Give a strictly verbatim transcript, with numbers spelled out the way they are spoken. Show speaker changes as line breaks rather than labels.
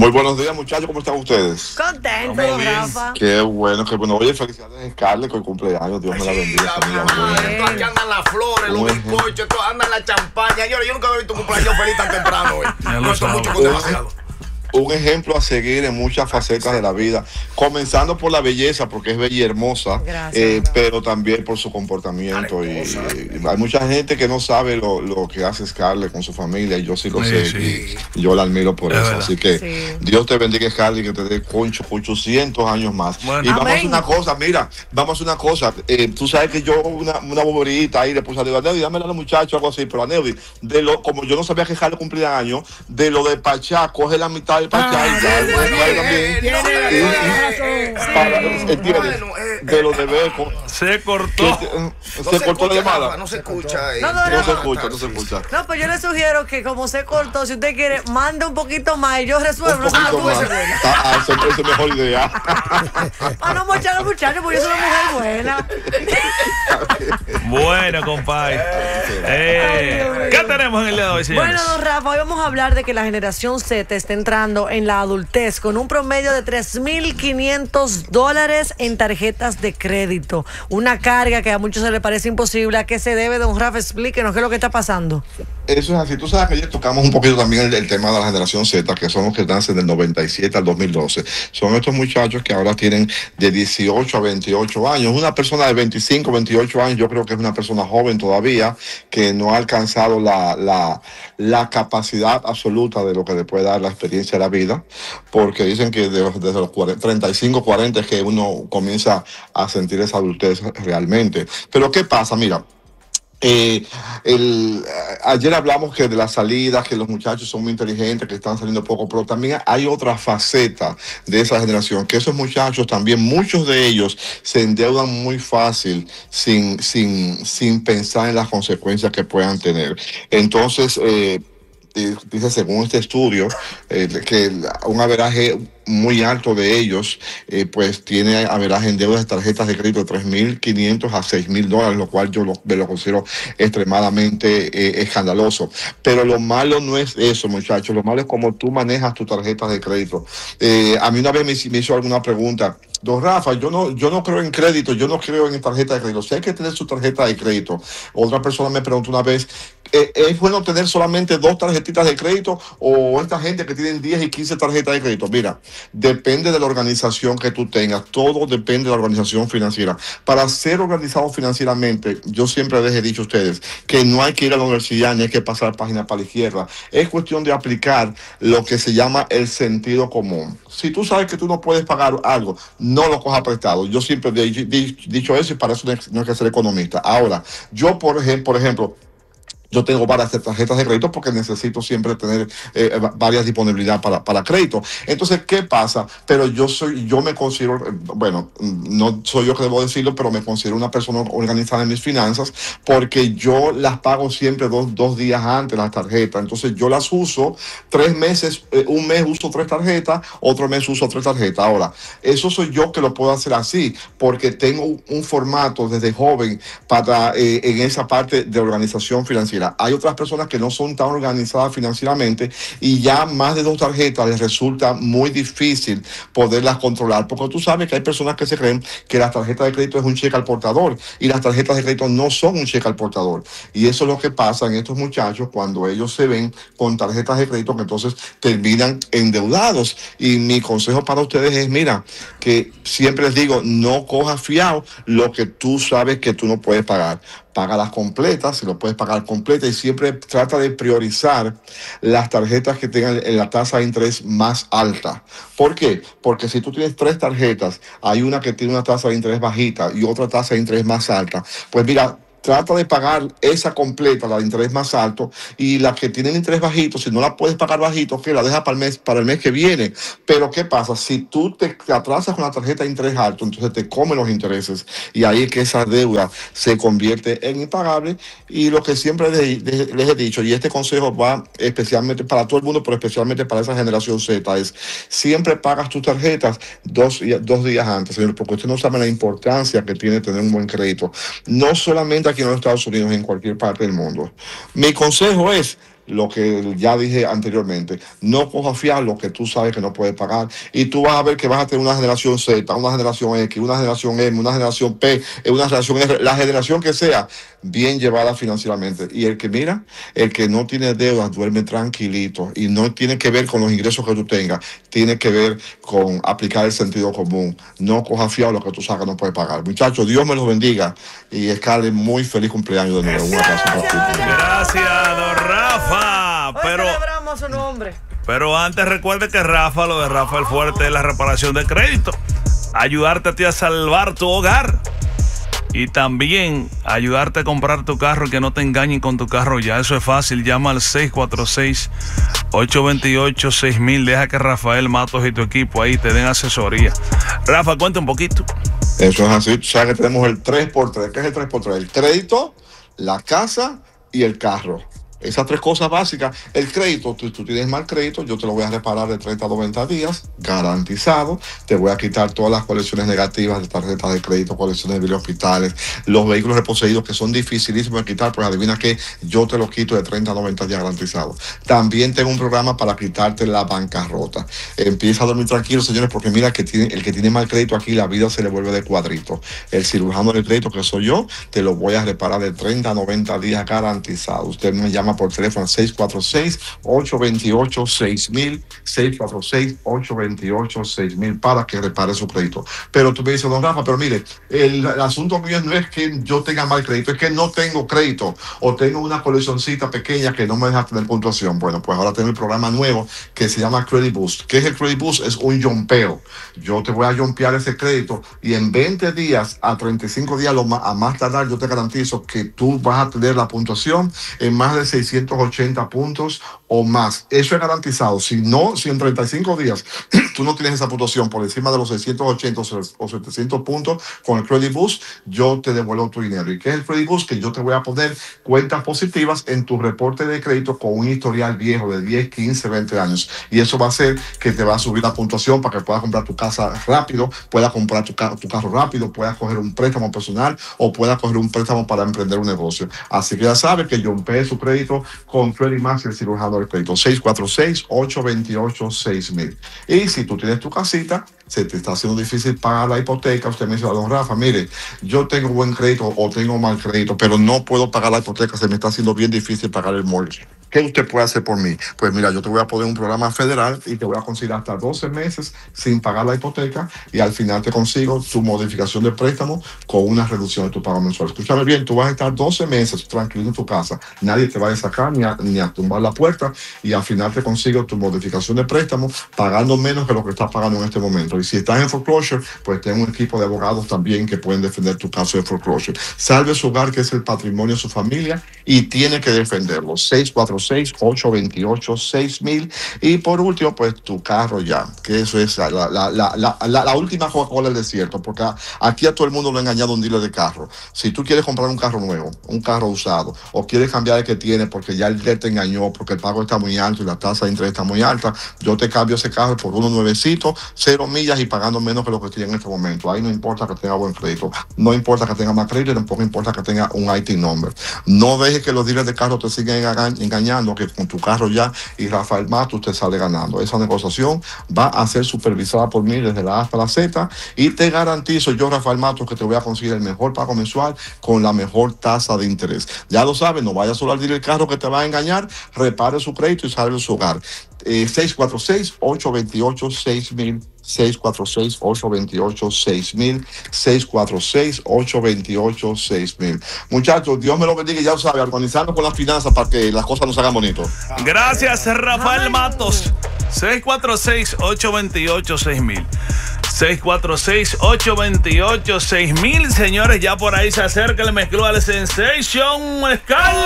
Muy buenos días, muchachos, ¿cómo están ustedes?
Contento, Rafa.
Qué bueno, qué bueno. Oye, felicidades a Scarlett con el cumpleaños. Dios me la bendiga.
Aquí andan las flores, los bizcochos, andan la champaña. Yo, yo nunca he visto un cumpleaños feliz tan temprano hoy. No estoy mucho con demasiado.
Un ejemplo a seguir en muchas facetas de la vida, comenzando por la belleza, porque es bella y hermosa,
Gracias,
eh, pero también por su comportamiento. Y, y hay mucha gente que no sabe lo, lo que hace Scarlett con su familia, y yo sí lo sí, sé, sí. Y, y yo la admiro por es eso. Verdad. Así que sí. Dios te bendiga, Scarlett, que te dé concho ochocientos años más. Bueno, y vamos amén. a hacer una cosa, mira, vamos a hacer una cosa. Eh, tú sabes que yo, una, una boberita ahí, le puse a Neudi, dámela a los muchachos, algo así, pero a Neudi, de lo, como yo no sabía que Scarlett cumplía años, de lo de Pachá, coge la mitad del Pachá y ya, de lo de Beco.
Se cortó.
Se cortó la llamada.
No se escucha.
No, no,
no se escucha, no se escucha.
No, pues yo le sugiero que como se cortó, si usted quiere, mande un poquito más y yo resuelvo.
Ah, ah, esa es mejor idea.
Ah, no mochar a los muchachos, porque yo soy una mujer buena.
Bueno, compadre. Eh, ¿Qué tenemos en el día de hoy, señores?
Bueno, don Rafa, hoy vamos a hablar de que la generación Z está entrando en la adultez con un promedio de tres mil quinientos dólares en tarjetas de crédito. Una carga que a muchos se les parece imposible. ¿A qué se debe, don Rafa? Explíquenos qué es lo que está pasando.
Eso es así. Tú sabes que ayer tocamos un poquito también el, el tema de la generación Z, que son los que nacen del noventa y siete al dos mil doce. Son estos muchachos que ahora tienen de dieciocho a veintiocho años. Una persona de veinticinco, veintiocho años, yo creo que es una persona joven todavía, que no ha alcanzado la, la, la capacidad absoluta de lo que le puede dar la experiencia de la vida, porque dicen que de, desde los treinta y cinco, cuarenta es que uno comienza a sentir esa adultez realmente. Pero ¿qué pasa? Mira, Eh, el, ayer hablamos que de la salida, que los muchachos son muy inteligentes, que están saliendo poco, pero también hay otra faceta de esa generación, que esos muchachos también, muchos de ellos se endeudan muy fácil sin, sin, sin pensar en las consecuencias que puedan tener. Entonces, eh, dice según este estudio eh, que un averaje muy alto de ellos eh, pues tiene averaje en deudas de tarjetas de crédito de tres mil quinientos a seis mil dólares, lo cual yo lo, lo considero extremadamente eh, escandaloso. Pero lo malo no es eso, muchachos, lo malo es cómo tú manejas tus tarjetas de crédito. Eh, a mí una vez me, me hizo alguna pregunta: don Rafa, yo no, yo no creo en crédito, yo no creo en tarjeta de crédito. Si hay que tener su tarjeta de crédito. Otra persona me preguntó una vez, ¿es bueno tener solamente dos tarjetitas de crédito o esta gente que tienen diez y quince tarjetas de crédito? Mira, depende de la organización que tú tengas, todo depende de la organización financiera. Para ser organizado financieramente, yo siempre les he dicho a ustedes que no hay que ir a la universidad ni hay que pasar página para la izquierda. Es cuestión de aplicar lo que se llama el sentido común. Si tú sabes que tú no puedes pagar algo, no lo cojas prestado. Yo siempre he dicho eso y para eso no hay que ser economista. Ahora, yo por ejemplo, por ejemplo yo tengo varias tarjetas de crédito porque necesito siempre tener eh, varias disponibilidad para, para crédito. Entonces, ¿qué pasa? Pero yo soy, yo me considero, bueno, no soy yo que debo decirlo, pero me considero una persona organizada en mis finanzas porque yo las pago siempre dos, dos días antes las tarjetas. Entonces, yo las uso tres meses, eh, un mes uso tres tarjetas, otro mes uso tres tarjetas. Ahora, eso soy yo que lo puedo hacer así porque tengo un formato desde joven para eh, en esa parte de organización financiera. Hay otras personas que no son tan organizadas financieramente y ya más de dos tarjetas les resulta muy difícil poderlas controlar, porque tú sabes que hay personas que se creen que las tarjetas de crédito es un cheque al portador y las tarjetas de crédito no son un cheque al portador. Y eso es lo que pasa en estos muchachos cuando ellos se ven con tarjetas de crédito que entonces terminan endeudados. Y mi consejo para ustedes es, mira, que siempre les digo, no cojas fiado lo que tú sabes que tú no puedes pagar. Págalas completas, si lo puedes pagar completa, y siempre trata de priorizar las tarjetas que tengan la tasa de interés más alta. ¿Por qué? Porque si tú tienes tres tarjetas, hay una que tiene una tasa de interés bajita y otra tasa de interés más alta, pues mira, trata de pagar esa completa, la de interés más alto, y la que tienen interés bajito, si no la puedes pagar bajito, que la deja para el mes, para el mes que viene. Pero ¿qué pasa? Si tú te, te atrasas con la tarjeta de interés alto, entonces te comen los intereses, y ahí es que esa deuda se convierte en impagable. Y lo que siempre les, les, les he dicho, y este consejo va especialmente para todo el mundo, pero especialmente para esa generación Z, es siempre pagas tus tarjetas dos, dos días antes, señor, porque usted no sabe la importancia que tiene tener un buen crédito. No solamente aquí en los Estados Unidos, en cualquier parte del mundo. Mi consejo es, lo que ya dije anteriormente. No cojas fiar lo que tú sabes que no puedes pagar. Y tú vas a ver que vas a tener una generación Z, una generación X, una generación M, una generación P, una generación R, la generación que sea, bien llevada financieramente. Y el que mira, el que no tiene deudas duerme tranquilito y no tiene que ver con los ingresos que tú tengas, tiene que ver con aplicar el sentido común. No cojas fiado lo que tú sabes que no puedes pagar. Muchachos, Dios me los bendiga y Scarlett, muy feliz cumpleaños de nuevo.
Gracias, don Rafa.
Hoy
Pero
celebramos su nombre.
Pero antes recuerde que Rafa, lo de Rafa el Fuerte es la reparación de crédito. Ayudarte a ti a salvar tu hogar. Y también ayudarte a comprar tu carro y que no te engañen con tu carro ya. Eso es fácil. Llama al seis cuatro seis, ocho dos ocho, seis mil. Deja que Rafael Matos y tu equipo ahí te den asesoría. Rafa, cuenta un poquito.
Eso es así. Tú sabes que tenemos el tres por tres. ¿Qué es el tres por tres? El crédito, la casa y el carro. Esas tres cosas básicas. El crédito, tú, tú tienes mal crédito, yo te lo voy a reparar de treinta a noventa días, garantizado. Te voy a quitar todas las colecciones negativas de tarjetas de crédito, colecciones de biles hospitales, los vehículos reposeídos que son dificilísimos de quitar, pues adivina que yo te los quito de treinta a noventa días garantizado. También tengo un programa para quitarte la bancarrota. Empieza a dormir tranquilo, señores, porque mira que tiene, el que tiene mal crédito aquí, la vida se le vuelve de cuadrito. El cirujano del crédito, que soy yo, te lo voy a reparar de treinta a noventa días garantizado. Usted me llama por teléfono seis cuatro seis, ocho dos ocho, seis mil, seis cuatro seis, ocho dos ocho, seis mil para que repare su crédito. Pero tú me dices, don Rafa, pero mire, el, el asunto mío no es que yo tenga mal crédito, es que no tengo crédito o tengo una coleccioncita pequeña que no me deja tener puntuación. Bueno, pues ahora tengo el programa nuevo que se llama Credit Boost. ¿Qué es el Credit Boost? Es un yompeo. Yo te voy a yompear ese crédito y en veinte días a treinta y cinco días lo más, a más tardar, yo te garantizo que tú vas a tener la puntuación en más de seiscientos ochenta puntos o más. Eso es garantizado. Si no, si en treinta y cinco días tú no tienes esa puntuación por encima de los seiscientos ochenta o setecientos puntos con el Credit Boost, yo te devuelvo tu dinero. ¿Y qué es el Credit Boost? Que yo te voy a poner cuentas positivas en tu reporte de crédito con un historial viejo de diez, quince, veinte años. Y eso va a hacer que te va a subir la puntuación para que puedas comprar tu casa rápido, puedas comprar tu, tu carro rápido, puedas coger un préstamo personal o puedas coger un préstamo para emprender un negocio. Así que ya sabes que yo empecé su crédito con Credit Max, el cirujano del crédito. seis cuatro seis, ocho dos ocho, seis mil. Y si tú tienes tu casita, se te está haciendo difícil pagar la hipoteca, usted me dice, don Rafa, mire, yo tengo buen crédito o tengo mal crédito, pero no puedo pagar la hipoteca, se me está haciendo bien difícil pagar el mortgage. ¿Qué usted puede hacer por mí? Pues mira, yo te voy a poner un programa federal y te voy a conseguir hasta doce meses sin pagar la hipoteca y al final te consigo tu modificación de préstamo con una reducción de tu pago mensual. Escúchame bien, tú vas a estar doce meses tranquilo en tu casa, nadie te va a sacar ni a, ni a tumbar la puerta y al final te consigo tu modificación de préstamo pagando menos que lo que estás pagando en este momento. Y si estás en foreclosure, pues tengo un equipo de abogados también que pueden defender tu caso de foreclosure. Salve su hogar, que es el patrimonio de su familia y tiene que defenderlo. seis cuatro seis, ocho dos ocho, seis mil. Y por último, pues tu carro ya, que eso es la, la, la, la, la, la última Coca-Cola del desierto, porque aquí a todo el mundo lo ha engañado un dealer de carro. Si tú quieres comprar un carro nuevo, un carro usado, o quieres cambiar el que tiene porque ya el dealer te engañó, porque el pago está muy alto y la tasa de interés está muy alta, yo te cambio ese carro por uno nuevecito, cero millas y pagando menos que lo que tiene en este momento. Ahí no importa que tenga buen crédito, no importa que tenga más crédito, tampoco importa que tenga un I T number. No dejes que los dealers de carro te sigan engañando, que con tu carro ya y Rafael Matos te sale ganando. Esa negociación va a ser supervisada por mí desde la A hasta la Z y te garantizo yo, Rafael Matos, que te voy a conseguir el mejor pago mensual con la mejor tasa de interés. Ya lo sabes, no vayas solo al dealer de carro que te va a engañar, repare su crédito y salve su hogar. Eh, seis cuatro seis, ocho dos ocho, seis mil, seis cuatro seis, ocho dos ocho, seis mil, seis cuatro seis, ocho dos ocho, seis mil. Muchachos, Dios me lo bendiga y ya lo sabe, organizarnos con las finanzas para que las cosas nos hagan bonito.
Gracias, Rafael Matos. seis cuatro seis, ocho dos ocho, seis mil. seis cuatro seis, ocho dos ocho, seis mil. Señores, ya por ahí se acerca el mezcló al Sensation Scarlett.